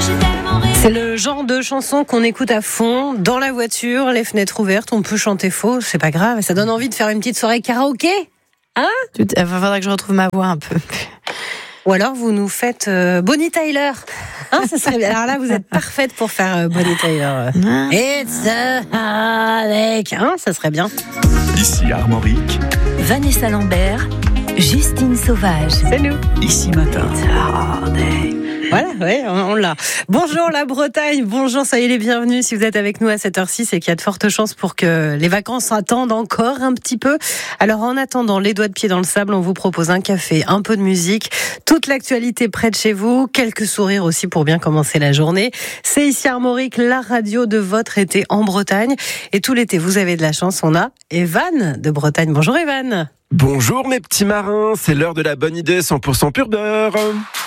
C'est le genre de chanson qu'on écoute à fond, dans la voiture, les fenêtres ouvertes, on peut chanter faux, c'est pas grave, ça donne envie de faire une petite soirée karaoké. Hein ? Il faudra que je retrouve ma voix un peu. Ou alors vous nous faites Bonnie Tyler. Hein, ça serait bien. Alors là, vous êtes parfaite pour faire Bonnie Tyler. It's a heartache. Hein, ça serait bien. Ici Armorique. Vanessa Lambert, Justine Sauvage. C'est nous. Ici Matin. Voilà, ouais, on l'a. Bonjour la Bretagne, bonjour, soyez les bienvenus. Si vous êtes avec nous à cette heure-ci, c'est qu'il y a de fortes chances pour que les vacances attendent encore un petit peu. Alors en attendant, les doigts de pied dans le sable, on vous propose un café, un peu de musique, toute l'actualité près de chez vous, quelques sourires aussi pour bien commencer la journée. C'est ici Armorique, la radio de votre été en Bretagne. Et tout l'été, vous avez de la chance, on a Evan de Bretagne. Bonjour Evan. Bonjour mes petits marins, c'est l'heure de la bonne idée 100% pur beurre.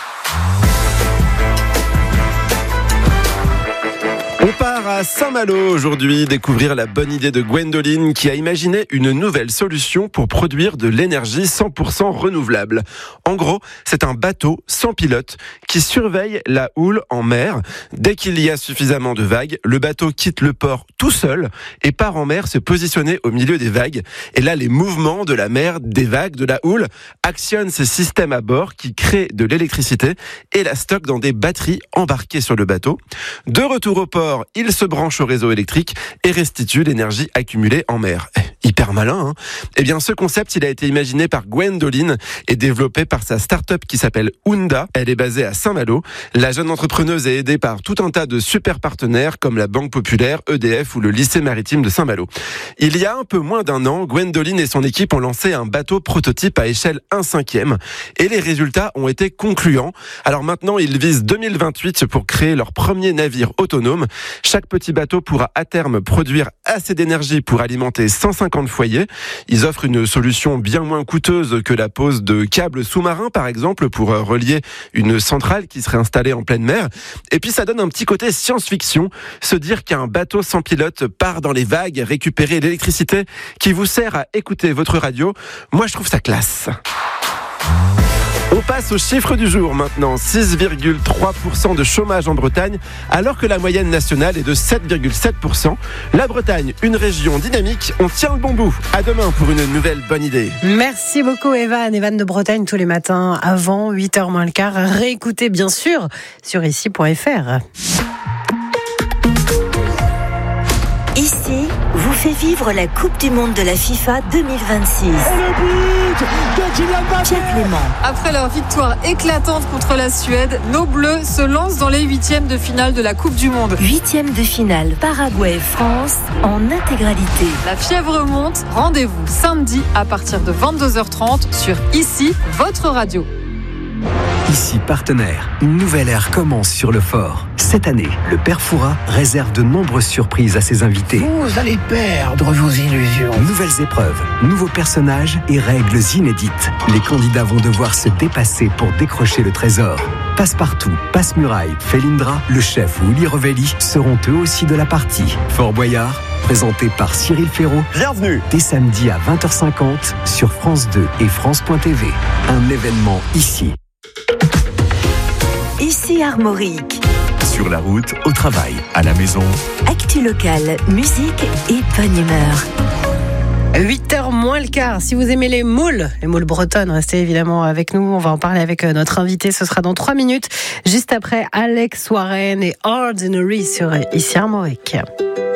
On part à Saint-Malo aujourd'hui découvrir la bonne idée de Gwendoline qui a imaginé une nouvelle solution pour produire de l'énergie 100% renouvelable. En gros, c'est un bateau sans pilote qui surveille la houle en mer. Dès qu'il y a suffisamment de vagues, le bateau quitte le port tout seul et part en mer se positionner au milieu des vagues. Et là, les mouvements de la mer, des vagues, de la houle actionnent ces systèmes à bord qui créent de l'électricité et la stockent dans des batteries embarquées sur le bateau. De retour au port, il se branche au réseau électrique et restitue l'énergie accumulée en mer. Hyper malin, hein ? Eh bien, ce concept, il a été imaginé par Gwendoline et développé par sa start-up qui s'appelle Unda. Elle est basée à Saint-Malo. La jeune entrepreneuse est aidée par tout un tas de super partenaires comme la Banque Populaire, EDF ou le lycée maritime de Saint-Malo. Il y a un peu moins d'un an, Gwendoline et son équipe ont lancé un bateau prototype à échelle 1/5 et les résultats ont été concluants. Alors maintenant, ils visent 2028 pour créer leur premier navire autonome. Chaque petit bateau pourra à terme produire assez d'énergie pour alimenter 150 foyers. Ils offrent une solution bien moins coûteuse que la pose de câbles sous-marins, par exemple, pour relier une centrale qui serait installée en pleine mer. Et puis ça donne un petit côté science-fiction, se dire qu'un bateau sans pilote part dans les vagues, récupérer l'électricité qui vous sert à écouter votre radio. Moi, je trouve ça classe. On passe au chiffre du jour maintenant, 6,3% de chômage en Bretagne, alors que la moyenne nationale est de 7,7%. La Bretagne, une région dynamique, on tient le bon bout. À demain pour une nouvelle bonne idée. Merci beaucoup Evan de Bretagne tous les matins avant 8h moins le quart. Réécoutez bien sûr sur ici.fr. Ici vous fait vivre la Coupe du Monde de la FIFA 2026. Et le but de Kylian Mbappé. Pierre Clément. Après leur victoire éclatante contre la Suède, nos Bleus se lancent dans les huitièmes de finale de la Coupe du Monde. Huitième de finale Paraguay-France en intégralité. La fièvre monte, rendez-vous samedi à partir de 22h30 sur Ici, votre radio. Ici partenaire, une nouvelle ère commence sur le fort. Cette année, le Père Fouras réserve de nombreuses surprises à ses invités. Vous allez perdre vos illusions. Nouvelles épreuves, nouveaux personnages et règles inédites. Les candidats vont devoir se dépasser pour décrocher le trésor. Passe-Partout, Passe-Muraille, Felindra, le chef ou Uli Rovelli seront eux aussi de la partie. Fort Boyard, présenté par Cyril Ferraud. Bienvenue. Dès samedi à 20h50 sur France 2 et France.tv. Un événement ici. Ici Armorique. Sur la route, au travail, à la maison. Actu locale, musique et bonne humeur. 8h moins le quart. Si vous aimez les moules bretonnes, restez évidemment avec nous. On va en parler avec notre invité. Ce sera dans 3 minutes, juste après Alex Warren et Ordinary sur Ici Armorique.